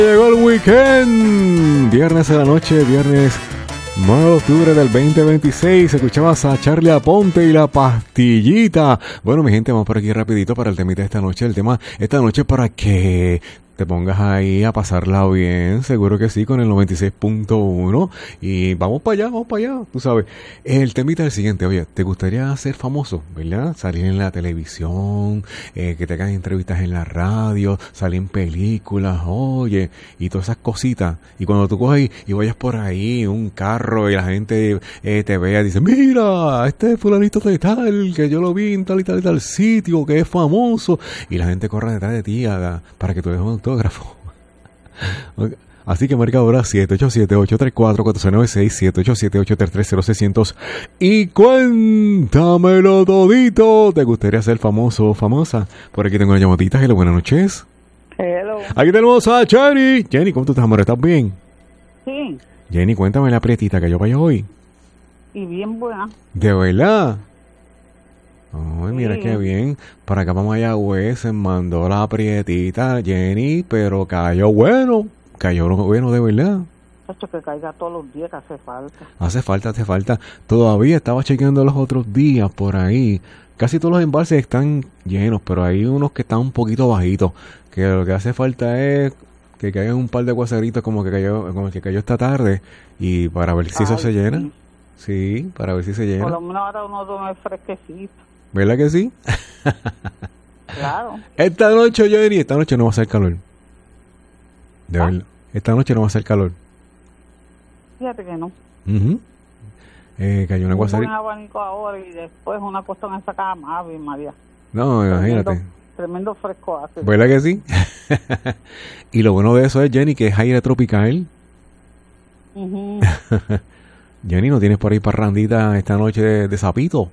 Llegó el weekend, viernes de la noche, viernes 9 de octubre del 2026. Escuchabas a Charlie Aponte y la pastillita. Bueno, mi gente, vamos por aquí rapidito para el temita de esta noche. El tema esta noche para que te pongas ahí a pasarla bien, seguro que sí, con el 96.1. Y vamos para allá, tú sabes. El temita es el siguiente, oye, ¿te gustaría ser famoso, verdad? Salir en la televisión, que te hagan entrevistas en la radio, salir en películas, oye, y todas esas cositas. Y cuando tú coges y vayas por ahí, un carro, y la gente te vea y dice, mira, este fulanito de tal, que yo lo vi en tal y tal y tal sitio, que es famoso. Y la gente corre detrás de ti para que tú dejes un autógrafo. Okay. Así que marca ahora 787-834-4696, 787-833-0600 y cuéntamelo todito. ¿Te gustaría ser famoso o famosa? Por aquí tengo una llamadita. Hello, buenas noches. Hello. Aquí tenemos a Jenny. Jenny, ¿cómo tú estás, amor? ¿Estás bien? Sí. Jenny, cuéntame la prietita que yo vaya hoy. Y bien buena. ¿De verdad? Ay, mira Sí. qué bien. Para acá para Mayagüez se mandó la prietita Jenny, pero cayó bueno de verdad. Esto que caiga todos los días que hace falta. Hace falta. Todavía estaba chequeando los otros días por ahí. Casi todos los embalses están llenos, pero hay unos que están un poquito bajitos. Que lo que hace falta es que caigan un par de aguaceritos como el que cayó esta tarde. Y para ver si eso se llena. Sí, para ver si se llena. Por lo menos ahora uno duerme fresquecito. ¿Verdad que sí? Claro. Esta noche, Jenny, esta noche no va a ser calor. De verdad. Esta noche no va a ser calor. Fíjate que no. Cayó un aguacerito. Un abanico ahora y después una cosa en esa cama, Ave María. No, imagínate. Tremendo fresco hace. ¿Verdad que sí? Y lo bueno de eso es, Jenny, que es aire tropical. Jenny, ¿no tienes por ahí parrandita esta noche de sapito?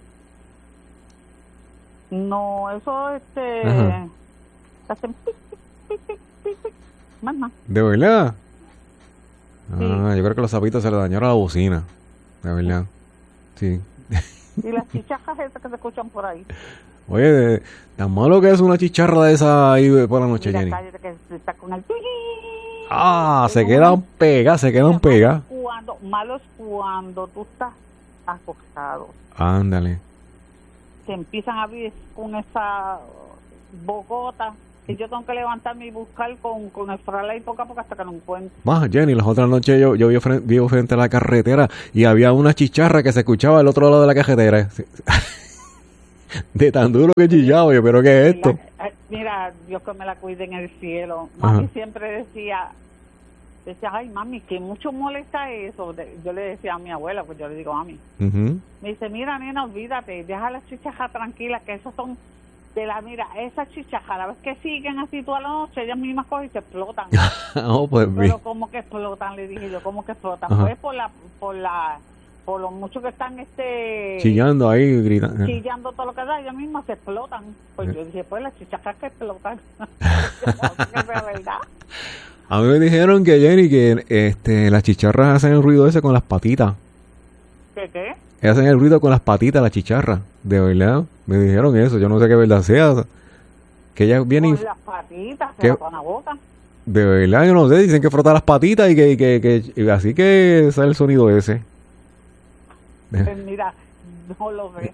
No, eso Ajá. hacen pic, pic, pic, pic, pic. Más nada. ¿De verdad? Sí. Yo creo que los sapitos se le dañaron la bocina. De verdad. Sí. Y las chichajas esas que se escuchan por ahí. Oye, tan malo que es una chicharra de esa ahí por la noche, Mira, Jenny. cállate que se está con el... Se quedan pegas. Malo es cuando tú estás acostado. Ándale. Se empiezan a abrir con esa bogota y yo tengo que levantarme y buscar con el fraile y poco a poco hasta que lo encuentro. Más, Jenny, las otras noches yo vivo frente a la carretera y había una chicharra que se escuchaba al otro lado de la carretera. De tan duro que chillaba yo, pero ¿qué es esto? Mira, Dios que me la cuide en el cielo. Mami Ajá. siempre decía, ay mami, que mucho molesta eso. Yo le decía a mi abuela, pues yo le digo a mami. Uh-huh. Me dice, mira nena, olvídate, deja las chichajas tranquilas, que esas son esas chichajas, a la vez que siguen así toda la noche, ellas mismas cogen y se explotan. Pues Pero ¿cómo que explotan? Le dije yo, ¿cómo que explotan? Ajá. Pues por lo mucho que están chillando ahí, gritando. chillando todo lo que da, ellas mismas se explotan. Pues yo dije, pues las chichajas que explotan. Es verdad. A mí me dijeron que, Jenny, que las chicharras hacen el ruido ese con las patitas. ¿Qué? Hacen el ruido con las patitas, las chicharras. De verdad. Me dijeron eso. Yo no sé qué verdad sea. Que ellas vienen... Con las patitas, ¿Qué? con la boca. De verdad, yo no sé. Dicen que frotar las patitas y así que sale el sonido ese. Pues mira, no lo sé.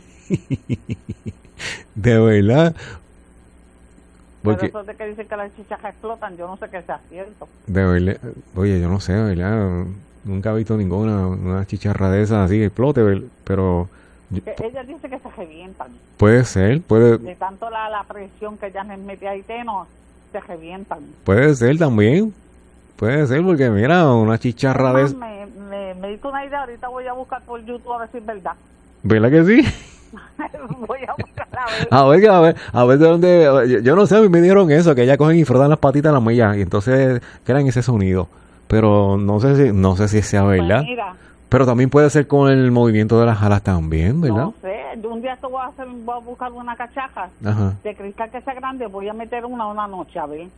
De verdad. Porque, pero eso de que dicen que las chichajas explotan, yo no sé qué sea cierto. de verdad. Oye, yo no sé, de verdad. Nunca he visto una chicharra de esas así que explote, pero... Ella dice que se revientan. Puede ser, De tanto la presión que ella les mete ahí, se revientan. puede ser también. Puede ser, porque mira, una chicharra de... Me diste una idea, ahorita voy a buscar por YouTube a ver si es verdad. ¿Verdad que sí? Voy a buscar A ver de dónde... Yo no sé, a mí me dijeron eso, que ellas cogen y frotan las patitas a la milla y entonces crean ese sonido. Pero no sé si sea verdad. Pues mira, pero también puede ser con el movimiento de las alas también, ¿verdad? no sé, un día voy a buscar una cachaja Ajá. de cristal que sea grande, voy a meter una noche, a ver.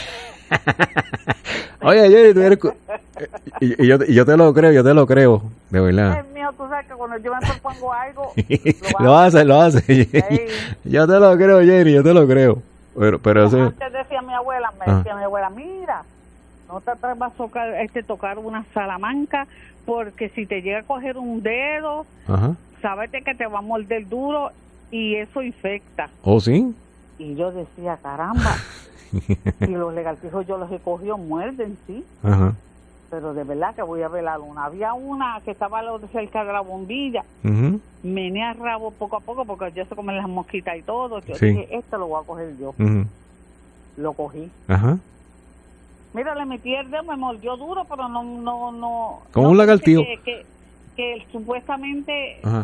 Oye, Jenny, tú eres... y yo te lo creo, de verdad. Es mío, tú sabes que cuando yo me propongo algo, lo hace. Sí. Yo te lo creo, Jenny, yo te lo creo. Pero eso... Antes decía mi abuela, mira, no te atrevas a tocar una salamanca, porque si te llega a coger un dedo, Ajá. sábete que te va a morder duro y eso infecta. ¿Oh, sí? Y yo decía, caramba, y los lagartijos yo los he cogido, muerden, sí, Ajá. pero de verdad que voy a ver la luna. Había una que estaba cerca de la bombilla, Ujú. menea el rabo poco a poco, porque yo sé comer las mosquitas y todo. Yo Sí. dije, esto lo voy a coger yo. Ujú. Lo cogí. Ajá. Mira, le metí el dedo, me mordió duro, pero no. Como no un lagartijo. Que supuestamente Ajá.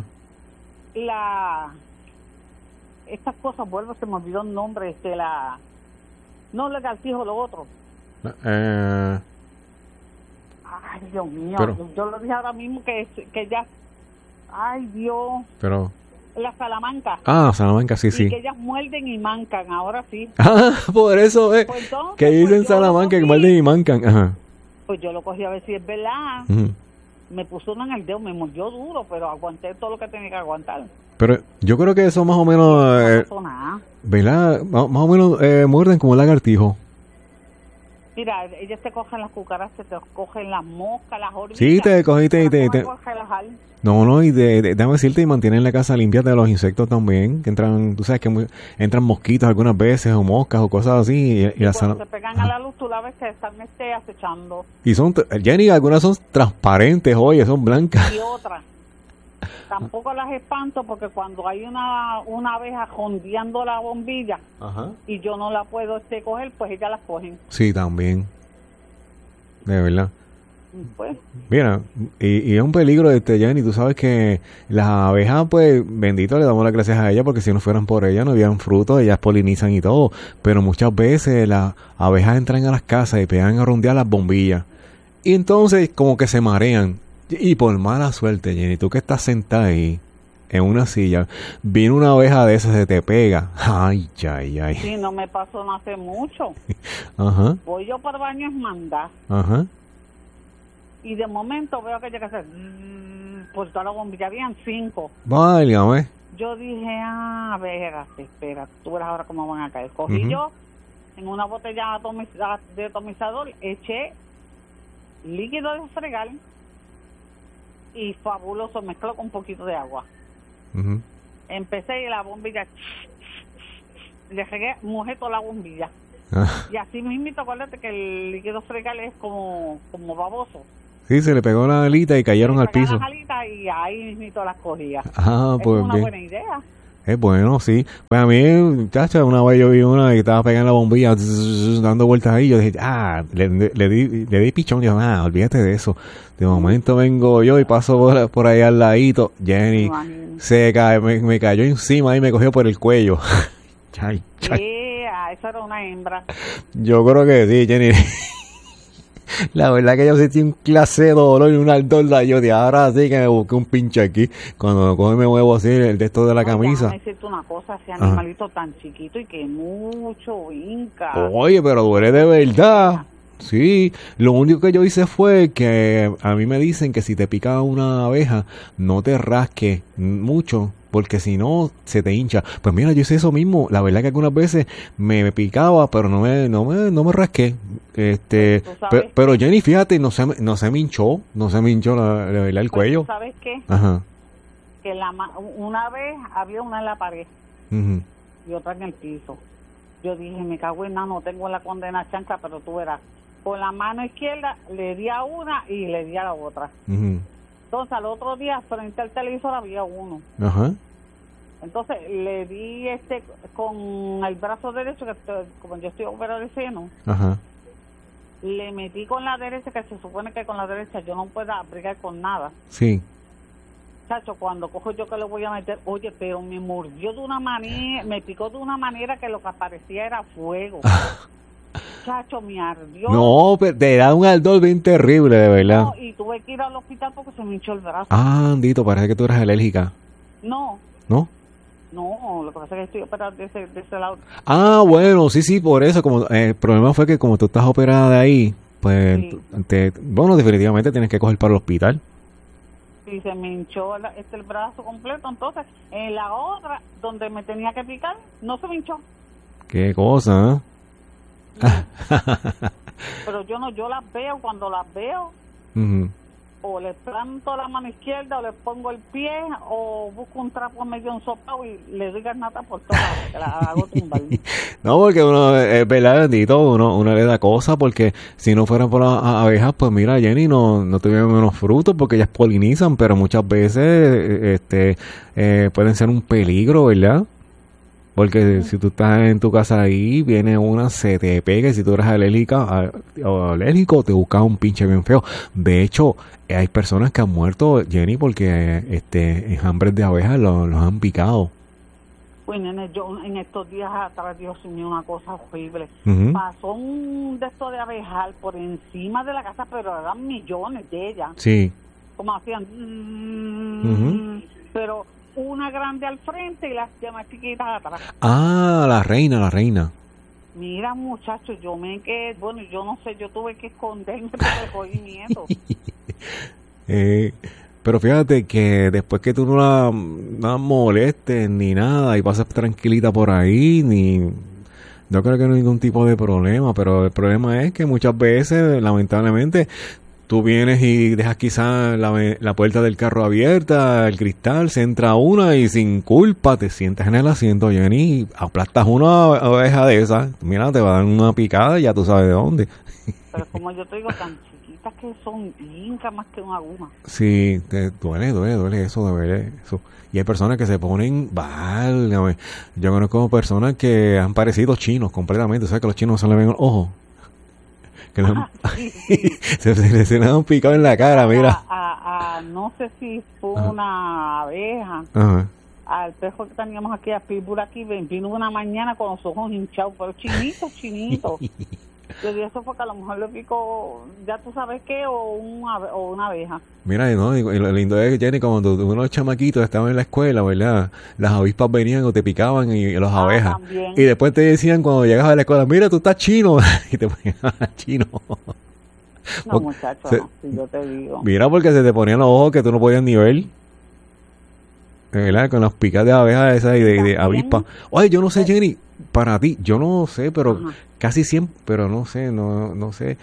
estas cosas, se me olvidó el nombre, no lagartijo, lo otro. Eh, Ay, Dios mío, Pero- yo lo dije ahora mismo que ya, ay Dios, pero... la salamanca. Ah, Salamanca, sí, Y sí. que ellas muerden y mancan, ahora sí. Ah, por eso, Pues entonces, que dicen yo lo Salamanca que cogí, muerden y mancan. Ajá. Pues yo lo cogí a ver si es verdad. Ujú. Me puso uno en el dedo, me mordió duro, pero aguanté todo lo que tenía que aguantar. Pero yo creo que eso más o menos, No pasó nada. ¿verdad? Más o menos muerden como lagartijo. Mira, ellas te cogen las cucarachas, te cogen las moscas, las hormigas. Sí, te cogiste y Pero te... ¿cómo vas a relajar? No, y déjame decirte, y mantienen la casa limpia de los insectos también, que entran, tú sabes que entran mosquitos algunas veces, o moscas, o cosas así, y Cuando se pegan a la luz, tú la ves que están acechando. y son, Jenny, algunas son transparentes, oye, son blancas. Y otras, tampoco las espanto, porque cuando hay una abeja jondeando la bombilla, Ajá. y yo no la puedo coger, pues ellas las cogen. Sí, también. De verdad. Pues, Mira, y es un peligro Jenny, tú sabes que las abejas, pues, bendito, le damos las gracias a ellas, porque si no fueran por ellas no habían frutos, ellas polinizan y todo, pero muchas veces las abejas entran a las casas y pegan a rondear las bombillas, y entonces como que se marean, y por mala suerte, Jenny, tú que estás sentada ahí, en una silla, viene una abeja de esas, se te pega, ay, ay, sí, no me pasó no hace mucho. ajá, Voy yo por baño es mandar. ajá, Y de momento veo que llega a hacer por toda la bombilla, habían 5. válgame, Yo dije, espera, tú verás ahora cómo van a caer. Cogí Ujú. yo en una botella de atomizador, eché líquido de fregar y fabuloso, mezcló con un poquito de agua. ujú. Empecé y la bombilla, le regué, mojé toda la bombilla. Ah, Y así mismito, acuérdate que el líquido fregar es como baboso. sí, se le pegó la alita y cayeron al Sacar piso. las alitas y ahí mismito las cogía. Ah, Es pues una bien. buena idea. Es bueno, sí. Pues a mí, muchacha, una vez yo vi una que estaba pegando la bombilla, dando vueltas ahí. Yo dije, le di pichón. Yo, olvídate de eso. De momento vengo yo y paso por ahí al ladito. Jenny Imagínate. se cae, me cayó encima y me cogió por el cuello. Chay. Eso era una hembra. Yo creo que sí, Jenny. La verdad que yo sentí un clase de dolor y una ardor. Yo de ahora sí que me busqué un pinche aquí. Cuando me coge me muevo así el de esto de la Oye, camisa. déjame decirte una cosa, ese animalito tan chiquito y que mucho hinca. Oye, pero duele de verdad. Sí, lo único que yo hice fue que a mí me dicen que si te pica una abeja, no te rasques mucho, porque si no, se te hincha. Pues mira, yo hice eso mismo. La verdad que algunas veces me picaba, pero no me rasqué. ¿Tú sabes Pero Jenny, fíjate, no se me hinchó la verdad el Pues, cuello. ¿tú ¿sabes qué? Ajá. Que una vez había una en la pared Ujú. y otra en el piso. Yo dije, me cago en nada, no tengo la condena chanca, pero tú verás. Con la mano izquierda le di a una y le di a la otra. Ujú. Entonces al otro día frente al televisor había uno. Ajá. Entonces le di con el brazo derecho, como yo estoy operado de seno, Ajá. le metí con la derecha, que se supone que con la derecha yo no pueda brigar con nada. Sí. Chacho, cuando cojo yo que le voy a meter, oye, pero me mordió de una manera, me picó de una manera que lo que aparecía era fuego. Chacho, me ardió. No, pero te da un ardor bien terrible, de verdad. No, y tuve que ir al hospital porque se me hinchó el brazo. Ah, Andito, parece que tú eres alérgica, No, ¿no? lo que pasa es que estoy operado de ese lado. Ah, bueno, sí, por eso. Como el problema fue que como tú estás operada de ahí, pues, Sí. bueno, definitivamente tienes que coger para el hospital. Y se me hinchó el brazo completo. Entonces, en la otra, donde me tenía que picar, no se me hinchó. Qué cosa, ¿eh? Pero yo las veo, cuando las veo, Ujú. o le planto la mano izquierda, o le pongo el pie, o busco un trapo medio ensopado y le doy garnata por todas, que la hago tumbar. No, porque uno, es verdad, bendito, uno le da cosas, porque si no fueran por las abejas, pues mira, Jenny, no tuvieran unos frutos, porque ellas polinizan, pero muchas veces, pueden ser un peligro, ¿verdad? Porque si tú estás en tu casa ahí, viene una, se te pega, y si tú eres alérgica o alérgico, te buscas un pinche bien feo. De hecho, hay personas que han muerto, Jenny, porque enjambres de abejas los han picado. Pues nene, yo en estos días atrás, Dios mío, una cosa horrible. Ujú. Pasó un de estos de abejal por encima de la casa, pero eran millones de ellas. Sí. Como hacían... Pero una grande al frente y las demás chiquitas atrás. Ah, la reina. Mira, muchachos, yo me quedé... Bueno, yo no sé, yo tuve que esconderme porque cogí miedo. Pero fíjate que después que tú no la molestes ni nada y pases tranquilita por ahí, no creo que no hay ningún tipo de problema, pero el problema es que muchas veces, lamentablemente, tú vienes y dejas quizás la puerta del carro abierta, el cristal, se entra una y sin culpa te sientas en el asiento, Jenny, y aplastas una abeja de esas, mira, te va a dar una picada y ya tú sabes de dónde. Pero como yo te digo, tan chiquitas que son, brinca más que una aguja. Sí, te duele eso, duele eso. Y hay personas que se ponen, válgame, yo conozco personas que han parecido chinos completamente, o sea que los chinos se le ven el ojo. Que Sí, sí. se le han picado en la cara, mira. No sé si fue Ajá. una abeja. Ajá. Al perro que teníamos aquí, a Pitbull aquí, vino una mañana con los ojos hinchados, pero chinito. Yo dije, eso fue que a lo mejor le picó, ya tú sabes qué, o una abeja. Mira, ¿no? Y lo lindo es, Jenny, cuando unos chamaquitos estaban en la escuela, ¿verdad? Las avispas venían o te picaban y las abejas. También. Y después te decían cuando llegabas a la escuela, mira, tú estás chino. Y te ponían chino. No, muchachos, no, si yo te digo. Mira, porque se te ponían los ojos que tú no podías ni ver. De verdad, con las picas de abejas esas y de avispas. Oye, yo no sé, Jenny, para ti, yo no sé, pero Ajá. casi siempre, pero no sé, no sé.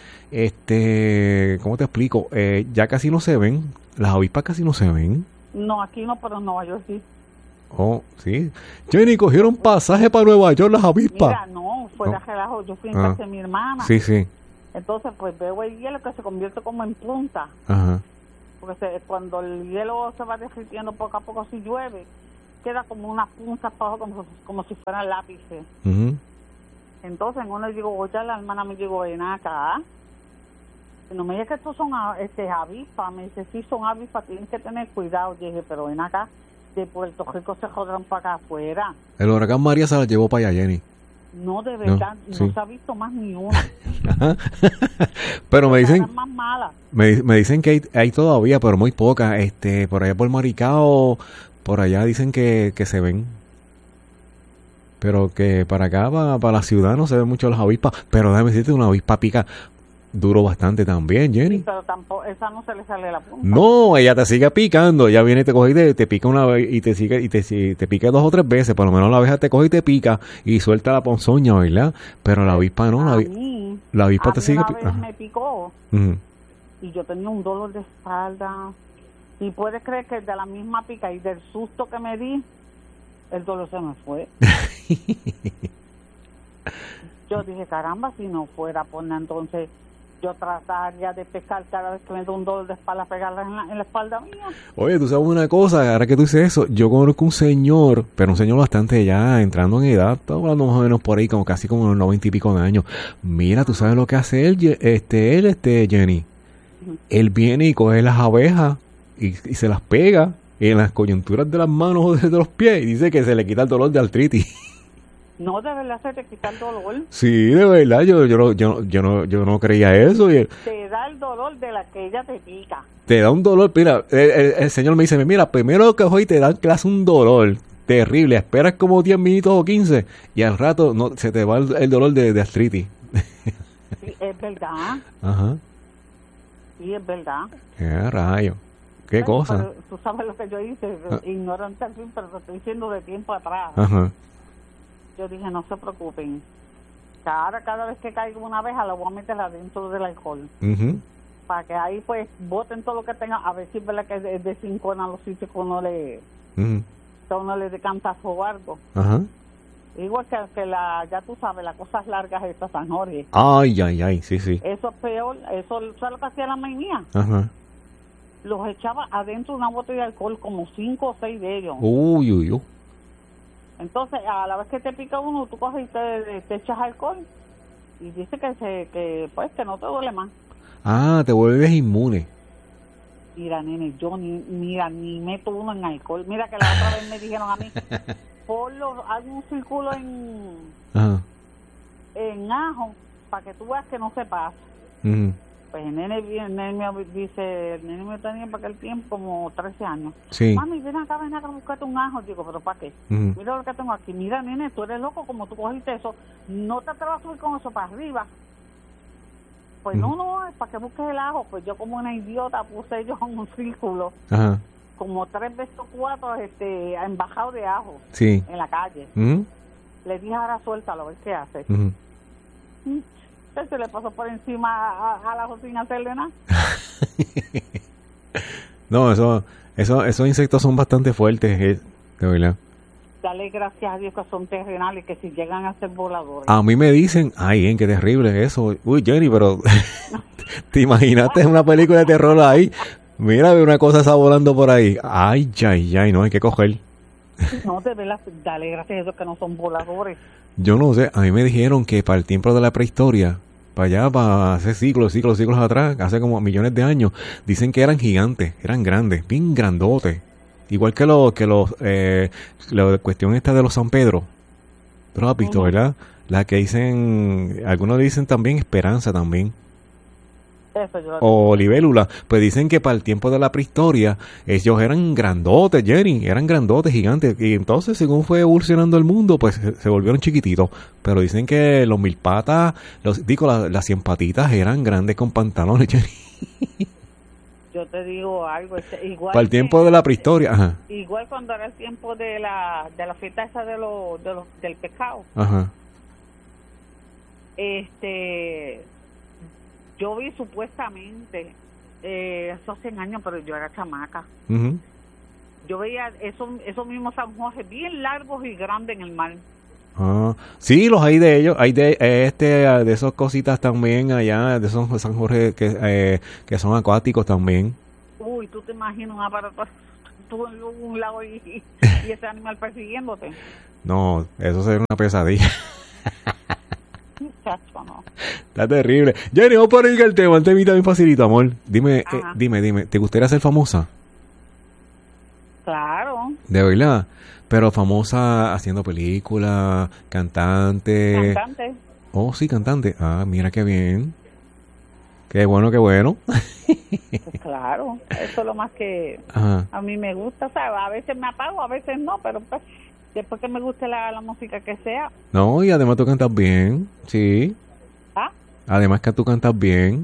¿Cómo te explico? Ya casi no se ven. Las avispas casi no se ven. No, aquí no, pero en Nueva York sí. Oh, sí. Jenny, cogieron pasaje para Nueva York las avispas. Mira, no, fue de relajo. Yo fui en casa de mi hermana. Sí, sí. Entonces, pues veo el hielo que se convierte como en punta. Ajá. Porque cuando el hielo se va derritiendo poco a poco, si llueve, queda como una punta para abajo, como si fueran lápices. Ujú. Entonces, en uno le digo, oye, la hermana me dijo, ven acá. Y no me dice que estos son avispas. Me dice, sí, son avispas, tienes que tener cuidado. Yo dije, pero ven acá, de Puerto Rico se jodan para acá afuera. El huracán María se la llevó para allá, Jenny. No, de verdad, No, sí. no se ha visto más ni una. Ajá. Pero me dicen, Eran más malas. me dicen que hay todavía, pero muy pocas. Por allá por Maricao, por allá dicen que se ven. Pero que para acá, para la ciudad, no se ven mucho las avispas. Pero déjame decirte, una avispa pica duro bastante también, Jenny. Sí, pero tampoco, esa no se le sale la punta. No, ella te sigue picando. Ella viene y te coge y te pica una vez y te sigue te pica 2 o 3 veces. Por lo menos la abeja te coge y te pica y suelta la ponzoña, ¿verdad? Pero la avispa no. La avispa te sigue una vez me picó Ujú. y yo tenía un dolor de espalda. Y puedes creer que de la misma pica y del susto que me di, el dolor se me fue. Yo dije, caramba, si no fuera por nada, entonces yo trataría de pescar cada vez que me da un dolor de espalda, pegarla en la espalda mía. Oye, tú sabes una cosa, ahora que tú dices eso, yo conozco un señor, pero un señor bastante ya entrando en edad, estamos hablando más o menos por ahí, como casi como unos 90 y pico de años. Mira, tú sabes lo que hace él, Jenny. Él viene y coge las abejas y se las pega en las coyunturas de las manos o de los pies y dice que se le quita el dolor de artritis. No, de verdad se te quita el dolor. Sí, de verdad, yo no creía eso. Y Te da el dolor de la que ella te pica. te da un dolor, mira, el señor me dice, mira, primero que hoy te dan clase un dolor terrible, esperas como 10 minutos o 15 y al rato no se te va el dolor de artritis. Sí, es verdad. Ajá. Sí, es verdad. Qué rayo. Qué Pero, cosa. pero tú sabes lo que yo hice, ignorante al fin, pero te estoy diciendo de tiempo atrás. Ajá. Yo dije, no se preocupen. Cada vez que caigo una abeja la voy a meter adentro del alcohol. Ujú. Para que ahí pues boten todo lo que tengan, a ver si es verdad que es de 5 a los sitios que uno Ujú. le decanta o algo. Ajá. Igual que ya tú sabes, las cosas largas estas San Jorge. Ay, sí, sí. Eso es peor, eso ¿sabes lo que hacía la maíz mía? Ajá. Los echaba adentro de una botella de alcohol, como 5 o 6 de ellos. Uy. Entonces, a la vez que te pica uno, tú coges y te echas alcohol y dice que no te duele más. Ah, te vuelves inmune. Mira, nene, yo ni meto uno en alcohol. Mira que la otra vez me dijeron a mí, haz un círculo Ajá. en ajo para que tú veas que no se pasa. Ujú. Pues el nene me tenía para aquel tiempo como 13 años. Sí. Mami, ven acá, buscate un ajo. Digo, ¿pero para qué? Ujú. Mira lo que tengo aquí. Mira, nene, tú eres loco como tú cogiste eso. No te atrevas a subir con eso para arriba. Pues no, es para que busques el ajo. Pues yo como una idiota puse yo en un círculo, Ajá. como 3 veces o 4 embajado de ajo Sí. en la calle. Ujú. Le dije, ahora suéltalo, a ver qué hace. Ujú. Se le pasó por encima a la ajo sin hacerle nada. No, esos insectos son bastante fuertes, de verdad. Dale gracias a Dios que son terrenales, que si llegan a ser voladores. A mí me dicen, ay, qué terrible es eso. Uy, Jenny, pero ¿te imaginaste una película de terror ahí? Mira, ve una cosa esa volando por ahí. Ay, no hay que coger. No, de verdad, dale gracias a Dios que no son voladores. Yo no sé, a mí me dijeron que para el tiempo de la prehistoria, para allá, para hace siglos atrás, hace como millones de años, dicen que eran gigantes, eran grandes, bien grandotes. Igual que la cuestión esta de los San Pedro. Tú lo has visto, ¿verdad? La que dicen, algunos dicen también Esperanza también. Eso yo O libélula, pues dicen que para el tiempo de la prehistoria ellos eran grandotes, Jenny, eran grandotes, gigantes, y entonces según fue evolucionando el mundo, pues se volvieron chiquititos, pero dicen que los 1000 patas, las 100 patitas eran grandes con pantalones, Jenny. Yo te digo algo, igual para el tiempo de la prehistoria, ajá. Igual cuando era el tiempo de la fiesta esa del pescado. Ajá. Yo vi supuestamente, esos 100 años, pero yo era chamaca. Uh-huh. Yo veía esos mismos San Jorge bien largos y grandes en el mar. Ah, sí, los hay de ellos, hay de esos cositas también allá, de esos San Jorge que son acuáticos también. Uy, tú te imaginas un aparato, tú en un lago y ese animal persiguiéndote. No, eso sería una pesadilla. Muchacho, no. Está terrible. Jenny, vamos para ir al tema, el temita bien facilito, amor. Dime, ¿te gustaría ser famosa? Claro. De verdad, pero famosa haciendo películas, cantante. Cantante. Oh, sí, cantante. Ah, mira qué bien. Qué bueno, qué bueno. Pues claro, eso es lo más que Ajá. a mí me gusta, ¿sabes? A veces me apago, a veces no, pero pues después que me guste la música que sea. No, y además tú cantas bien, sí. ¿Ah? Además que tú cantas bien.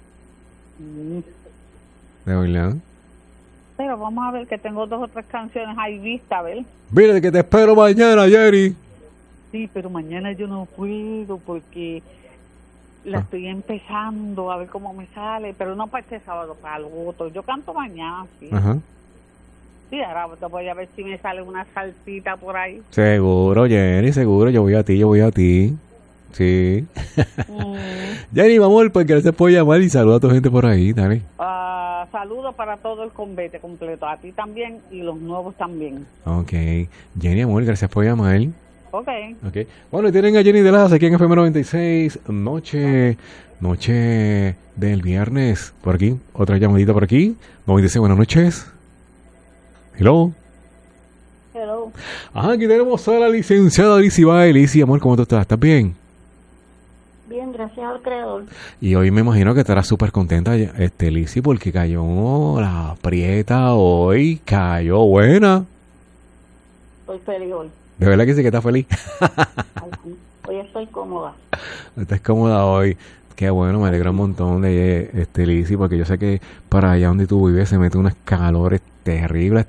De verdad. Pero vamos a ver que tengo 2 o 3 canciones ahí vistas, a ver. Mire, que te espero mañana, Jerry. Sí, pero mañana yo no puedo porque la estoy empezando a ver cómo me sale, pero no para este sábado, para el otro. Yo canto mañana, sí. Ajá. Sí, ahora voy a ver si me sale una salsita por ahí. Seguro, Jenny, seguro. Yo voy a ti. Sí. Jenny, amor, pues gracias por llamar y saluda a tu gente por ahí, dale. Saludos para todo el convite completo, a ti también y los nuevos también. Ok. Jenny, amor, gracias por llamar. Ok. Bueno, y tienen a Jenny de Las aquí en FM 96, noche del viernes. Por aquí, otra llamadita por aquí. 96, buenas noches. Hello. Aquí tenemos a la licenciada Lizzy Baez. Lizzy, amor, ¿cómo tú estás? ¿Estás bien? Bien, gracias al creador. Y hoy me imagino que estarás súper contenta, Lizzy, porque cayó la prieta hoy, cayó buena. Estoy feliz hoy. ¿De verdad que sí que estás feliz? Hoy estoy cómoda. Estás cómoda hoy. Qué bueno, me alegra un montón de Lizzy, porque yo sé que para allá donde tú vives se mete unos calores terribles.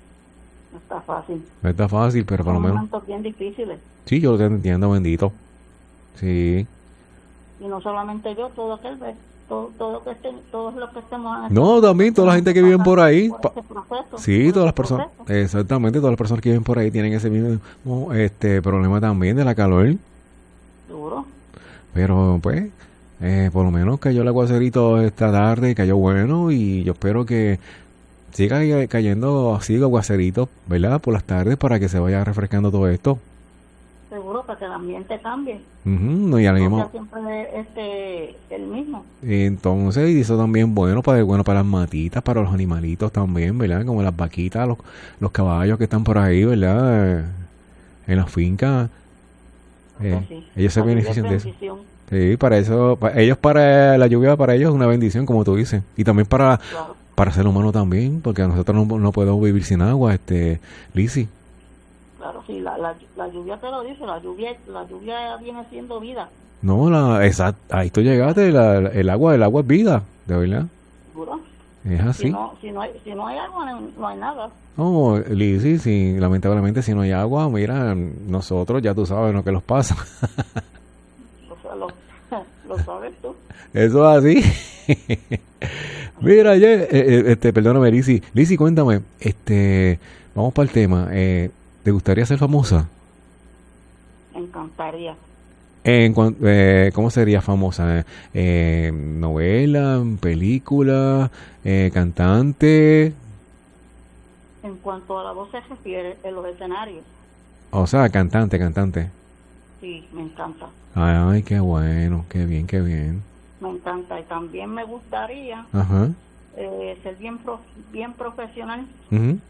No está fácil. No está fácil, pero por lo menos... Son momentos bien difíciles. Sí, yo lo entiendo, bendito. Sí. Y no solamente yo, todo aquel vez, todos los que estemos en No, también toda la gente que vive por ahí. por este proceso, Sí, por todas las este personas, proceso. exactamente, todas las personas que viven por ahí tienen ese mismo problema también de la calor. Seguro. Pero pues, por lo menos cayó el aguacerito esta tarde, cayó bueno y yo espero que siga cayendo así aguaceritos, ¿verdad? Por las tardes para que se vaya refrescando todo esto. Seguro, para que el ambiente cambie. No, y ahora No mismo, sea siempre el mismo. entonces, y eso también bueno para las matitas, para los animalitos también, ¿verdad? Como las vaquitas, los caballos que están por ahí, ¿verdad? En las fincas. Sí. Ellos se La lluvia benefician es de eso. bendición, Sí, para eso, para la lluvia para ellos es una bendición, como tú dices. Y también claro. para el ser humano también, porque nosotros no podemos vivir sin agua, Lizzy. Claro, sí, la lluvia te lo dice, la lluvia viene siendo vida, No, exacto, ahí tú llegaste, el agua es vida, de verdad. seguro. Es así. Si no hay agua, no hay nada. No, Lizzy, sí, lamentablemente si no hay agua, mira, nosotros ya tú sabes lo que nos pasa. O sea, lo sabes tú. Eso es así. Mira, perdóname, Lizzy, cuéntame, vamos para el tema, ¿te gustaría ser famosa? Me encantaría. ¿Cómo sería famosa? ¿Novela, película, cantante? En cuanto a la voz se refiere, en los escenarios, O sea, cantante. sí, me encanta. Ay, qué bueno, qué bien. Me encanta. Y también me gustaría Ajá. ser bien profesional Ujú.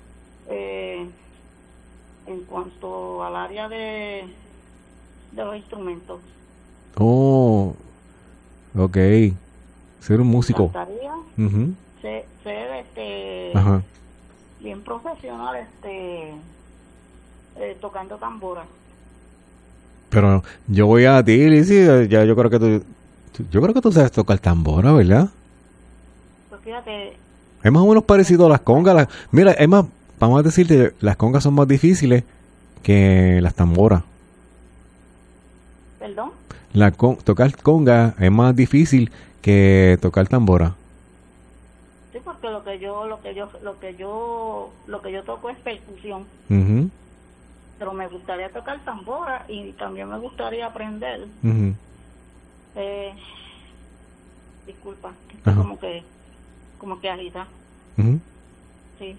en cuanto al área de los instrumentos. Oh, ok. Ser un músico. Me encantaría Ujú. ser Ajá. bien profesional tocando tambora. Pero yo voy a ti, Lizzy, ya yo creo que tú sabes tocar tambora, ¿verdad? Pues fíjate, Es más o menos parecido a las congas. Mira, es más, vamos a decirte, las congas son más difíciles que las tamboras. perdón, Tocar conga es más difícil que tocar tambora. sí, porque lo que yo toco es percusión, Ujú, pero me gustaría tocar tambora y también me gustaría aprender. ujú. Disculpa, Ajá. como que agita, Ujú. sí.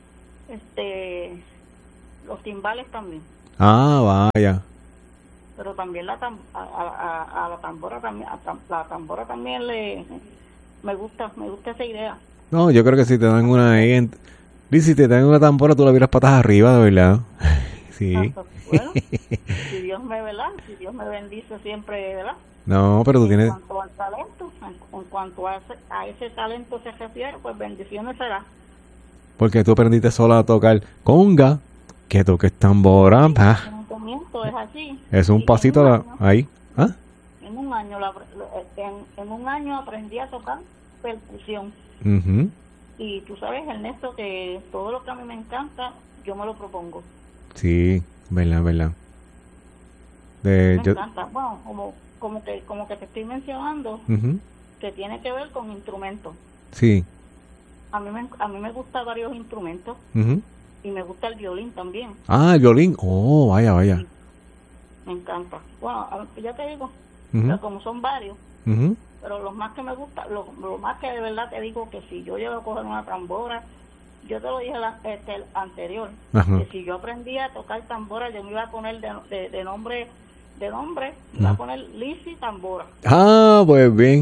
Los timbales también, Ah, vaya. pero también a la tambora también, la tambora también me gusta esa idea. No, yo creo que si te dan una ahí, Lizzy, si te dan una tambora, tú la vieras patas arriba, de verdad. Sí. Bueno, si Dios me bendice siempre, ¿verdad? No, pero tú En tienes... cuanto al talento, en cuanto a ese talento se refiere, pues bendiciones será. Porque tú aprendiste sola a tocar conga, que toques tambora, pa. No te miento, es así. Es un Y pasito ahí. ¿Ah? en un año, en un año aprendí a tocar percusión. Ujú. Y tú sabes, Ernesto, que todo lo que a mí me encanta, yo me lo propongo. Sí, verdad. Me Yo... encanta. Bueno, como que te estoy mencionando, Ujú. que tiene que ver con instrumentos. Sí. A mí me gustan varios instrumentos Ujú. y me gusta el violín también. Ah, el violín. Oh, vaya. Me encanta. Bueno, ya te digo, Ujú. pero como son varios, Ujú. pero los más que me gusta, lo más que de verdad te digo que si yo llego a coger una tambora, yo te lo dije el anterior, Ajá. que si yo aprendía a tocar tambora, yo me iba a poner de nombre, me iba a poner Lizzy Tambora. Ah, pues bien.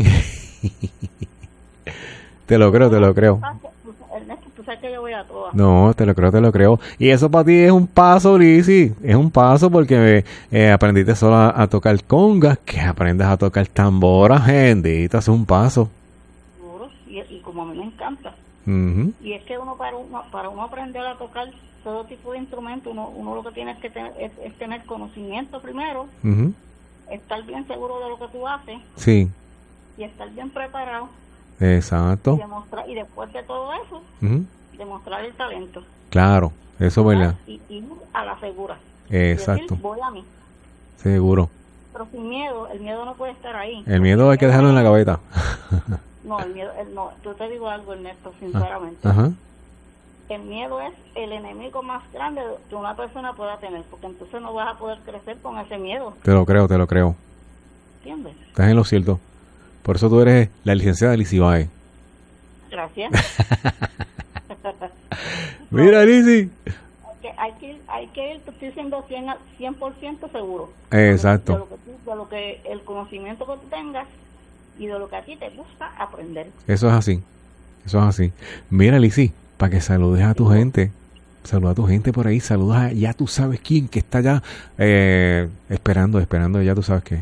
Te lo creo. Ernesto, tú sabes que yo voy a todas. No, te lo creo. Y eso para ti es un paso, Lizzy. Es un paso porque aprendiste solo a tocar congas, que aprendas a tocar tambora, bendito, es un paso. Seguro, y como a mí me encanta. Ujú. Y es que para uno aprender a tocar todo tipo de instrumentos, uno lo que tiene que tener es tener conocimiento primero, Ujú. estar bien seguro de lo que tú haces Sí, y estar bien preparado exacto. y después de todo eso, Ujú. demostrar el talento. Claro, eso es verdad. Y ir a la segura. Exacto, Y decir, voy a mí. seguro. pero sin miedo, el miedo no puede estar ahí. El miedo hay que dejarlo en la gaveta. No, el miedo, no, yo te digo algo, Ernesto, sinceramente. Ajá. El miedo es el enemigo más grande que una persona pueda tener, porque entonces no vas a poder crecer con ese miedo. Te lo creo. ¿Entiendes? Estás en lo cierto. Por eso tú eres la licenciada Lizzy Báez. Gracias. Mira, Lizzy. Hay que ir, te estoy diciendo 100% seguro. Exacto. De lo que el conocimiento que tú tengas y de lo que a ti te gusta aprender. Eso es así. Mira, Lizzy, para que saludes a tu gente. Saluda a tu gente por ahí. Saluda a ya tú sabes quién que está ya esperando, ya tú sabes qué.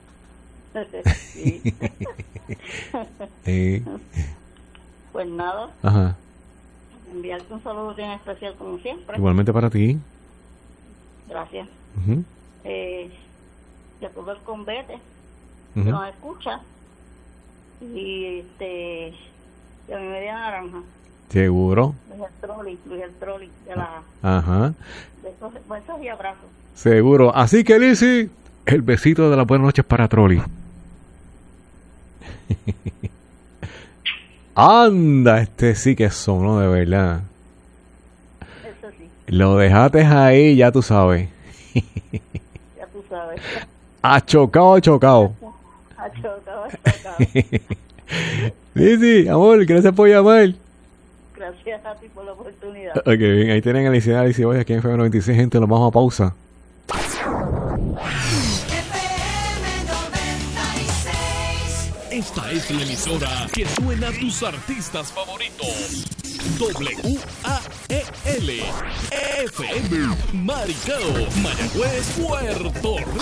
Sí. Pues nada. Ajá. Enviarte un saludo bien especial como siempre. Igualmente para ti. Gracias. Uh-huh. De todo el convete Uh-huh. nos escucha y de mi media naranja. Seguro. Luis el Trolli de la. Ajá. Besos y abrazos. Seguro. Así que, Lizzy, el besito de las buenas noches para Trolli. Anda, este sí que sonó de verdad. Eso sí. Lo dejaste ahí, ya tú sabes. Ya tú sabes. Ha chocado. Ha chocado. Lizzy, amor, gracias por llamar. Gracias a ti por la oportunidad. Ok, bien, ahí tienen a Lizzy Báez aquí en FM 96, gente, nos vamos a pausa. Esta es la emisora que suena a tus artistas favoritos. WAEL FM Maricao, Mayagüez, Puerto Rico.